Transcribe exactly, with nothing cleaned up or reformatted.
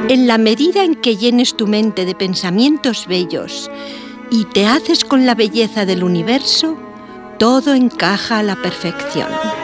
En la medida en que llenes tu mente de pensamientos bellos y te haces con la belleza del universo, todo encaja a la perfección.